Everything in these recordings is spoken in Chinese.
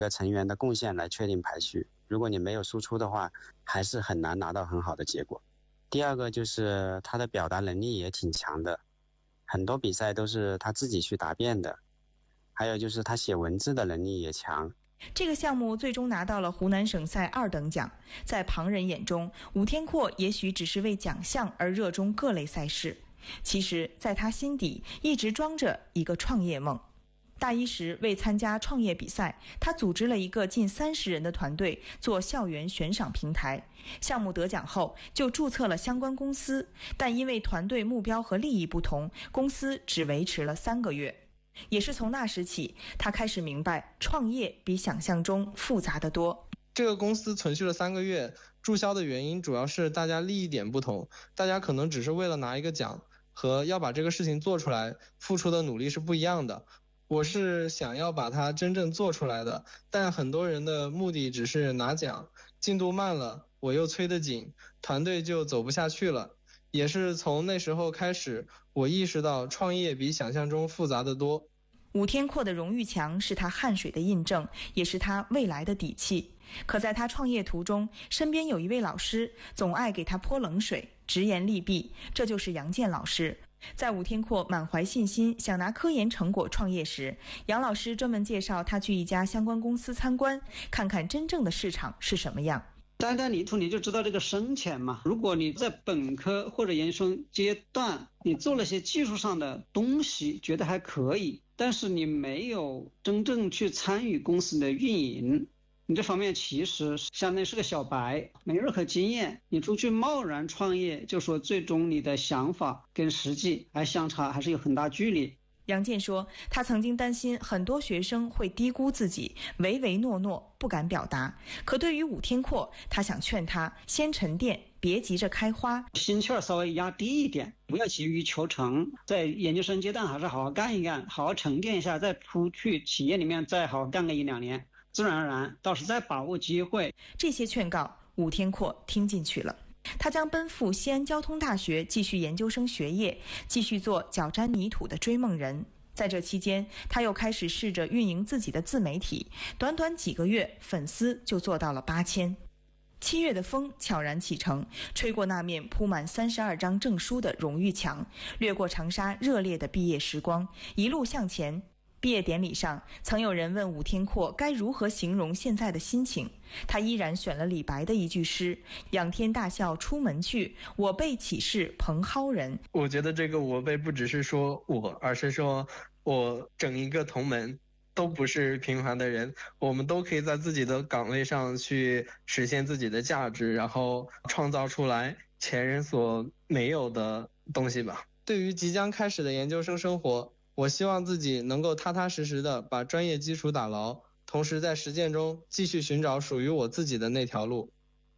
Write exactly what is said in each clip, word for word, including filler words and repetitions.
个成员的贡献来确定排序。如果你没有输出的话，还是很难拿到很好的结果。第二个就是他的表达能力也挺强的，很多比赛都是他自己去答辩的。还有就是他写文字的能力也强。 这个项目最终拿到了湖南省赛二等奖。在旁人眼中，武天阔也许只是为奖项而热衷各类赛事，其实在他心底一直装着一个创业梦。大一时为参加创业比赛，他组织了一个近三十人的团队做校园悬赏平台。项目得奖后就注册了相关公司，但因为团队目标和利益不同，公司只维持了三个月。也是从那时起，他开始明白创业比想象中复杂得多。 这个公司存续了三个月，注销的原因主要是大家利益点不同，大家可能只是为了拿一个奖，和要把这个事情做出来付出的努力是不一样的。我是想要把它真正做出来的，但很多人的目的只是拿奖，进度慢了，我又催得紧，团队就走不下去了。也是从那时候开始，我意识到创业比想象中复杂得多。 武天阔的荣誉墙是他汗水的印证，也是他未来的底气。可在他创业途中，身边有一位老师总爱给他泼冷水，直言利弊，这就是杨健老师。在武天阔满怀信心想拿科研成果创业时，杨老师专门介绍他去一家相关公司参观，看看真正的市场是什么样。 沾沾泥土你就知道这个深浅嘛。如果你在本科或者研究生阶段，你做了些技术上的东西，觉得还可以，但是你没有真正去参与公司的运营，你这方面其实相当于是个小白，没任何经验，你出去贸然创业，就说最终你的想法跟实际还相差，还是有很大距离。 杨健说，他曾经担心很多学生会低估自己，唯唯诺诺，不敢表达。可对于武天阔，他想劝他先沉淀，别急着开花， 心气儿稍微压低一点，不要急于求成。在研究生阶段还是好好干一干，好好沉淀一下，再出去企业里面再好好干个一两年，自然而然到时再把握机会。 这些劝告，武天阔听进去了。他将奔赴西安交通大学继续研究生学业，继续做脚沾泥土的追梦人。在这期间，他又开始试着运营自己的自媒体，短短几个月，粉丝就做到了八千。七月的风悄然启程，吹过那面铺满三十二张证书的荣誉墙，掠过长沙热烈的毕业时光，一路向前。毕业典礼上，曾有人问武天阔该如何形容现在的心情，他依然选了李白的一句诗：仰天大笑出门去，我辈岂是蓬蒿人。 我觉得这个我辈不只是说我，而是说我整一个同门都不是平凡的人，我们都可以在自己的岗位上去实现自己的价值，然后创造出来前人所没有的东西吧。对于即将开始的研究生生活，我希望自己能够踏踏实实的把专业基础打牢，同时在实践中继续寻找属于我自己的那条路。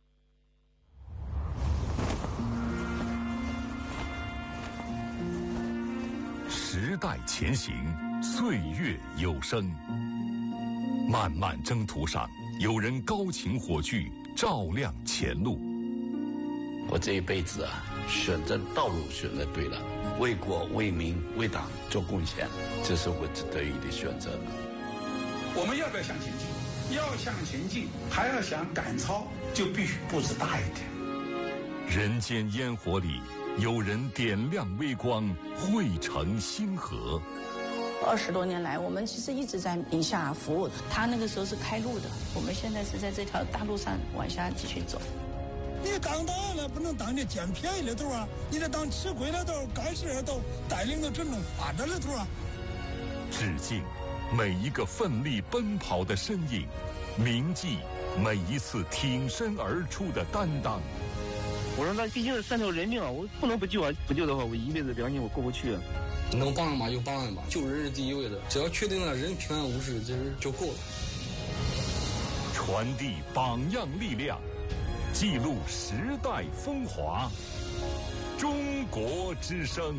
时代前行，岁月有声。漫漫征途上，有人高擎火炬，照亮前路。 我这一辈子啊，选择道路选择对了，为国为民为党做贡献，这是我值得意的选择。 我们要不要向前进？要向前进，还要想赶超，就必须步子大一点。 人间烟火里，有人点亮微光，汇成星河。 二十多年来，我们其实一直在宁夏服务的。他那个时候是开路的，我们现在是在这条大路上往下继续走。 你当党了，不能当你捡便宜的头啊！你得当吃亏的头、干事的头，带领着真正发展的头啊！ 致敬每一个奋力奔跑的身影，铭记每一次挺身而出的担当。 我说那毕竟是三条人命啊，我不能不救啊！不救的话，我一辈子良心我过不去啊！ 能帮嘛就帮嘛，救人是第一位的，只要确定了人平安无事，其实就够了。 传递榜样力量，记录时代风华，中国之声。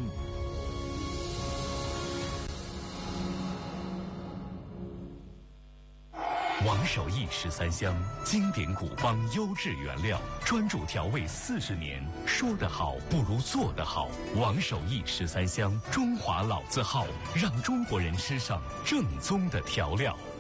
王守义十三香，经典古方优质原料，专注调味四十年，说得好不如做得好。王守义十三香，中华老字号，让中国人吃上正宗的调料。